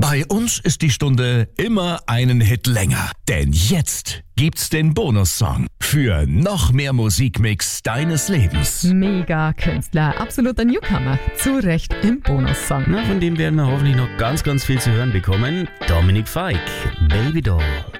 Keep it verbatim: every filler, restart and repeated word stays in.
Bei uns ist die Stunde immer einen Hit länger. Denn jetzt gibt's den Bonussong für noch mehr Musikmix deines Lebens. Mega-Künstler, absoluter Newcomer. Zu Recht im Bonussong. Na, von dem werden wir hoffentlich noch ganz, ganz viel zu hören bekommen. Dominic Fike, Baby Doll.